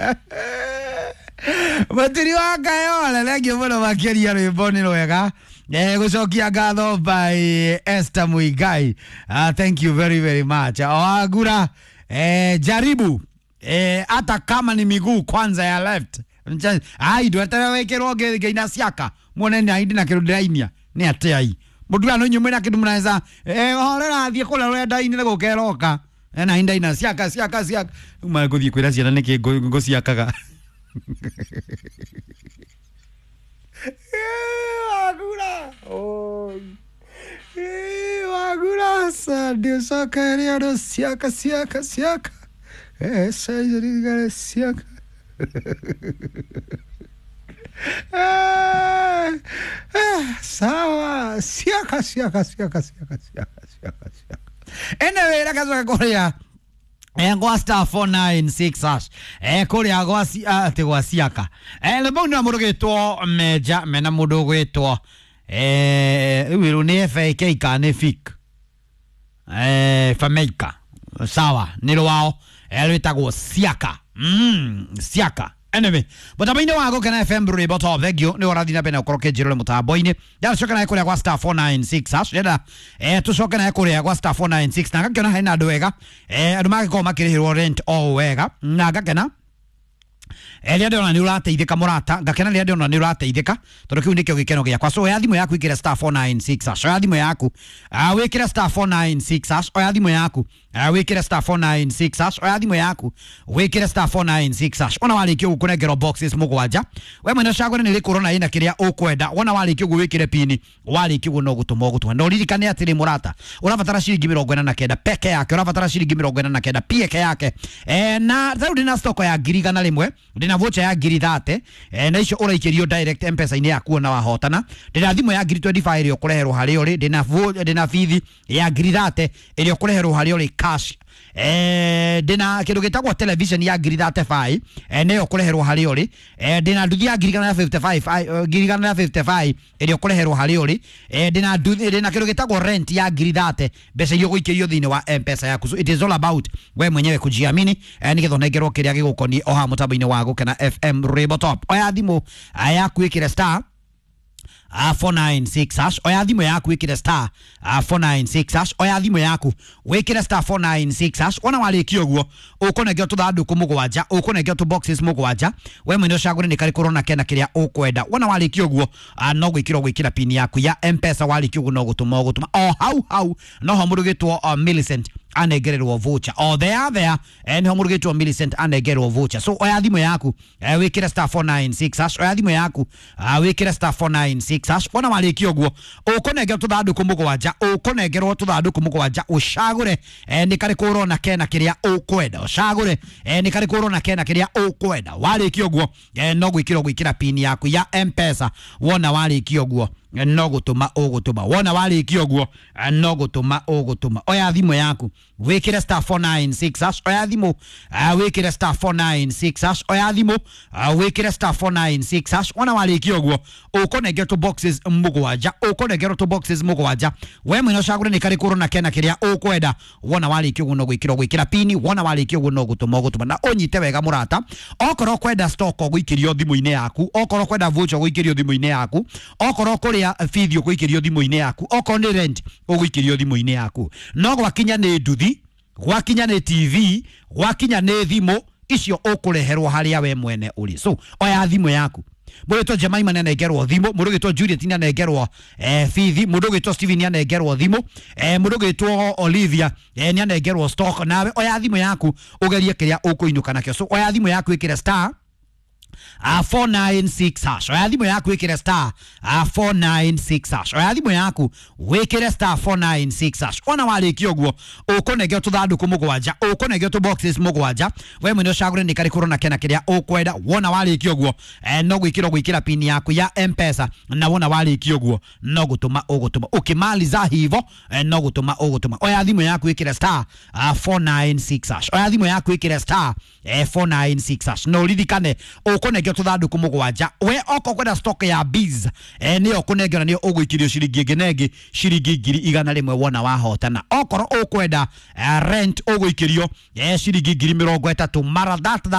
Matiri wa Kayola legio muno makiria rwimbo rwega gucokia ngatho by Esther Muigai. Thank you very very much. Agura jaribu hata kama ni miguu kwanza ya left. Ai ndo atawekero ngeina siaka muone ni aindi na kirudainia ni atai mudu ano nyume na kidu mnaweza horera athie kula rwenda ini na gukeroka na inda ina siaka uma guthie kwira ciana niki ngociakaga agura agura sa dio sakaria do siaka siaka sai siaka sawa siaka anyway rakazoka korea ngwa star 496 korea gwa siaka lebo na murugitwo meja mena mundu gwitwo wiru ni FK kana fik Fameka sawa nilo wao elitagwo siaka siaka. Anyway, but abine wago kana FM Brunei boto vegyo ni waradina pena ukoroke jirole mutaboine ya shoka na ekole kwa star 496 hash yeda tushoka na ekole kwa star 496 na kakena haina doega adumake ko makirihirwo rent o wega na kakena Elia ndona ni urateithika murata ngakena ria ndona ni urateithika tondu kiu nikio gikeno gya kwa so ya thimu yaku ikira star 496 hash ya thimu yaku wikira star 496 hash ya thimu yaku wikira star 496 hash ya thimu yaku wikira star 496 hash ona wali kio gukunengero boxes mugwanja we mwena shagore ni rikurona ina kiria ukwenda ona wali kio wikire pini wali kio no gutuma no ririkane atiri murata urabatara shilingi 49 peke yake urabatara shilingi 49 peke yake na thau na stoko ya girigana limwe na vocha ya giri thate na icio uraikirio direct M-Pesa ini yaku na wahotana ndina thimu ya giri 25 iri okureherwo hari uri ndina fithi ya giri thate iri okureherwo hari uri cash ndina kindu gitagwo television ya giri 35 ne okureherwo hari uri ndina nduthi ya giri kana 55 giri kana 55 iri okureherwo hari uri ndina kindu gitagwo rent ya giri 30 mbeca iyo guikirio thini wa M-Pesa yaku. So it is all about we mwenyewe kujiamini niketho nengerwo kiria gigukoni oha mutabaini wago kana FM Rebotop oya thimu yaku ikire star 496 hash oya thimu yaku wikire star 496 hash oya thimu yaku wikire star 496 hash ona warikio guo ukonegio tuthanduku mugwanja ukonegio tu boxes mugwanja we mwene ucagure ni kari korona kena kiria ukwenda ona warikio guo no gwikira pin yaku ya M-Pesa warikio guo no gutuma hau no ho murugitwo Millicent anegererwo voucher o there and homurugitwo Millicent anegererwo voucher. So oya thimu yaku wikira star 496 hash oya thimu yaku wikira star 496 hash ona warikio guo ukonegero tuthanduku mugwanja ukonegerwo tuthanduku mugwanja ucagure ni kari korona kena kiria ukwenda ucagure ni kari korona kena kiria ukwenda warikio guo no gwikira pin yaku ya M-Pesa wona warikio guo no gutuma wona warikio guo no gutuma oya thimu yaku wikire star 496 hash oya thimu wikire star 496 hash oya thimu wikire star 496 hash ona warikio guo ukonegero to boxes mugwanja we mwene ucagure ni kari korona kena kiria ukwenda wona warikio guo no gwikira pini wona warikio guo no gutuma na onyite wega murata okoro kwenda stock gwikirio thimu-ine yaku okoro kwenda voucher gwikirio thimu-ine yaku okoro kuria video gwikirio thimu-ine yaku okoro ni rent gwikirio thimu-ine yaku no gwakinya ni nduthi gwakinya ni TV gwakinya ni thimu icio ukureherwo haria we mwene uri. So oya thimu yaku murugitwo Jemima negerwo thimu murugitwo Juliet negerwo fithi murugitwo Steven negerwo thimu murugitwo Olivia ni negerwo stock nawe oya thimu yaku ugerie kiria ukuinuka nakio. So oya thimu yaku ikire star 496 hash oya thimu yaku wikire star 496 hash oya thimu yaku wikire star 496 hash ona warikio guo ukonegio tuthanduku mugwanja ukonegio tu boxes mugwanja we mwene ucagure ni kari korona kena kiria ukwenda wona warikio guo no gwikira pin yaku ya M-Pesa na wona warikio guo no gutuma ukimaliza hivo no gutuma oya thimu yaku wikire star 496 hash oya thimu yaku wikire star 496 hash no ririkane ukonegio tuthanduku mugwanja we oko kwenda stock ya biz ni okunegio ni ugwikirio shilingi ngenegi shilingi 100 wona wahotana okoro ukwenda rent ugwikirio shilingi 30 mara that